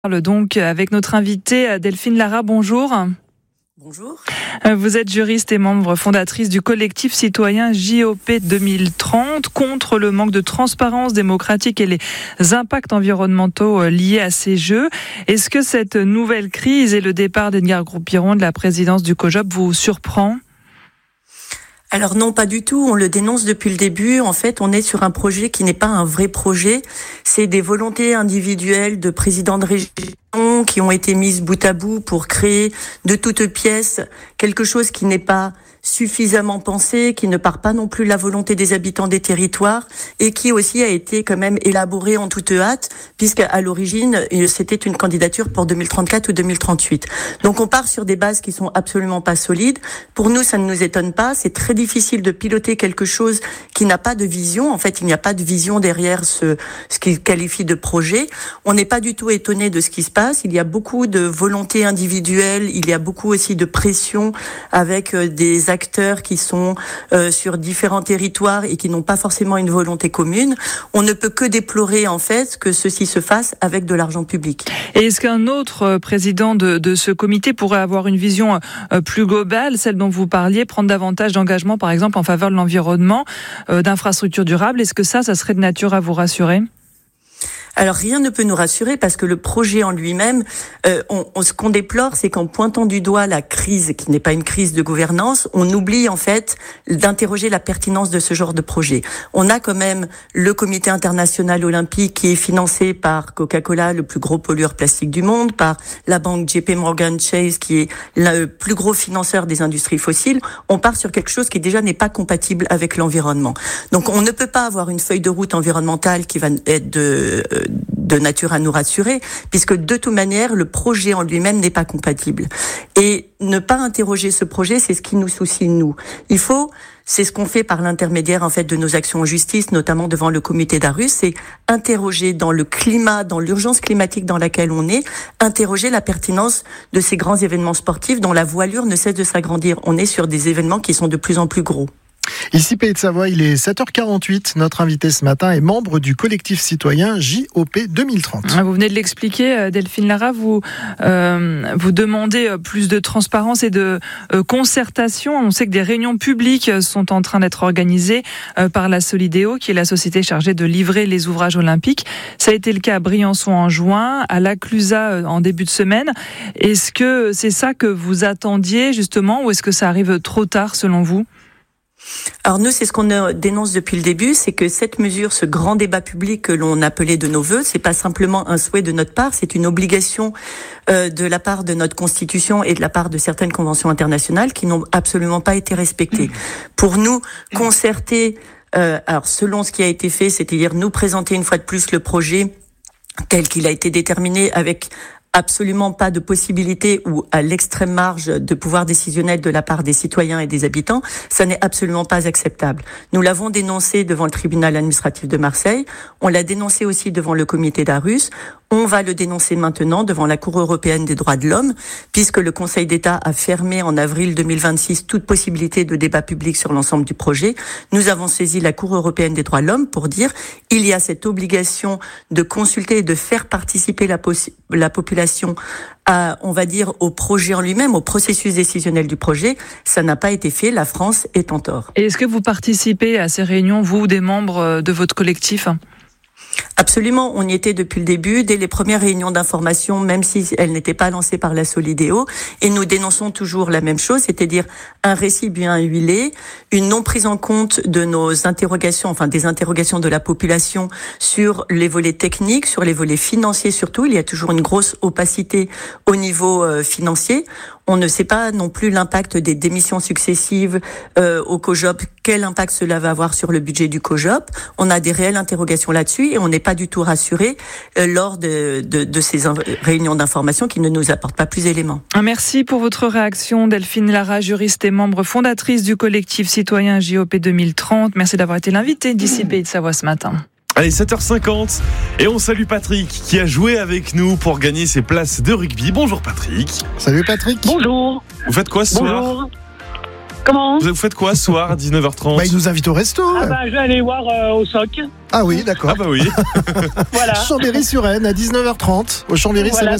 Parle donc avec notre invitée Delphine Lara, bonjour. Bonjour. Vous êtes juriste et membre fondatrice du collectif citoyen JOP 2030 contre le manque de transparence démocratique et les impacts environnementaux liés à ces jeux. Est-ce que cette nouvelle crise et le départ d'Edgar Groupiron de la présidence du COJOP vous surprend ? Alors non, pas du tout. On le dénonce depuis le début. En fait, on est sur un projet qui n'est pas un vrai projet. C'est des volontés individuelles de présidents de région qui ont été mises bout à bout pour créer de toutes pièces quelque chose qui n'est pas suffisamment pensé, qui ne part pas non plus de la volonté des habitants des territoires et qui aussi a été quand même élaboré en toute hâte, puisqu'à l'origine, c'était une candidature pour 2034 ou 2038. Donc on part sur des bases qui sont absolument pas solides. Pour nous, ça ne nous étonne pas. C'est très difficile de piloter quelque chose qui n'a pas de vision. En fait, il n'y a pas de vision derrière ce qu'il qualifie de projet. On n'est pas du tout étonné de ce qui se passe. Il y a beaucoup de volonté individuelle. Il y a beaucoup aussi de pression avec des acteurs qui sont sur différents territoires et qui n'ont pas forcément une volonté commune. On ne peut que déplorer en fait que ceci se fasse avec de l'argent public. Et est-ce qu'un autre président de ce comité pourrait avoir une vision plus globale, celle dont vous parliez, prendre davantage d'engagement par exemple en faveur de l'environnement, d'infrastructures durables? Est-ce que ça serait de nature à vous rassurer ? Alors rien ne peut nous rassurer parce que le projet en lui-même, ce qu'on déplore, c'est qu'en pointant du doigt la crise, qui n'est pas une crise de gouvernance, on oublie en fait d'interroger la pertinence de ce genre de projet. On a quand même le Comité international olympique qui est financé par Coca-Cola, le plus gros pollueur plastique du monde, par la banque JP Morgan Chase qui est le plus gros financeur des industries fossiles. On part sur quelque chose qui déjà n'est pas compatible avec l'environnement. Donc on ne peut pas avoir une feuille de route environnementale qui va être de nature à nous rassurer, puisque de toute manière, le projet en lui-même n'est pas compatible. Et ne pas interroger ce projet, c'est ce qui nous soucie, nous. C'est ce qu'on fait par l'intermédiaire, en fait, de nos actions en justice, notamment devant le comité d'Arus, c'est interroger dans le climat, dans l'urgence climatique dans laquelle on est, interroger la pertinence de ces grands événements sportifs dont la voilure ne cesse de s'agrandir. On est sur des événements qui sont de plus en plus gros. Ici Pays de Savoie, il est 7h48. Notre invité ce matin est membre du collectif citoyen JOP 2030. Vous venez de l'expliquer, Delphine Lara, vous demandez plus de transparence et de concertation. On sait que des réunions publiques sont en train d'être organisées par la Solideo, qui est la société chargée de livrer les ouvrages olympiques. Ça a été le cas à Briançon en juin, à La Clusaz en début de semaine. Est-ce que c'est ça que vous attendiez justement, ou est-ce que ça arrive trop tard selon vous ? Alors nous, c'est ce qu'on dénonce depuis le début, c'est que cette mesure, ce grand débat public que l'on appelait de nos voeux, c'est pas simplement un souhait de notre part, c'est une obligation de la part de notre Constitution et de la part de certaines conventions internationales qui n'ont absolument pas été respectées. Pour nous, concerter, alors selon ce qui a été fait, c'est-à-dire nous présenter une fois de plus le projet tel qu'il a été déterminé avec absolument pas de possibilité ou à l'extrême marge de pouvoir décisionnel de la part des citoyens et des habitants, ça n'est absolument pas acceptable. Nous l'avons dénoncé devant le tribunal administratif de Marseille, on l'a dénoncé aussi devant le comité d'Arus, on va le dénoncer maintenant devant la Cour européenne des droits de l'homme, puisque le Conseil d'État a fermé en avril 2026 toute possibilité de débat public sur l'ensemble du projet. Nous avons saisi la Cour européenne des droits de l'homme pour dire il y a cette obligation de consulter et de faire participer la population on va dire, au projet en lui-même, au processus décisionnel du projet. Ça n'a pas été fait, la France est en tort. Et est-ce que vous participez à ces réunions, vous, des membres de votre collectif ? Absolument, on y était depuis le début, dès les premières réunions d'information, même si elles n'étaient pas lancées par la Solideo, et nous dénonçons toujours la même chose, c'est-à-dire un récit bien huilé, une non prise en compte de nos interrogations, enfin des interrogations de la population sur les volets techniques, sur les volets financiers surtout. Il y a toujours une grosse opacité au niveau financier. On ne sait pas non plus l'impact des démissions successives au COJOP, quel impact cela va avoir sur le budget du COJOP. On a des réelles interrogations là-dessus et on n'est pas du tout rassuré lors de ces réunions d'information qui ne nous apportent pas plus d'éléments. Merci pour votre réaction, Delphine Lara, juriste et membre fondatrice du collectif citoyen JOP 2030. Merci d'avoir été l'invité d'ici Pays de Savoie ce matin. Allez, 7h50 et on salue Patrick qui a joué avec nous pour gagner ses places de rugby. Bonjour Patrick. Salut Patrick. Bonjour. Vous faites quoi ce soir ? Bonjour. Comment ? Vous faites quoi ce soir à 19h30 ? Il nous invite au resto. Je vais aller voir au SOC. Ah oui, d'accord. Ah bah oui. Voilà. Chambéry-sur-Aisne à 19h30. Au Chambéry, Voilà,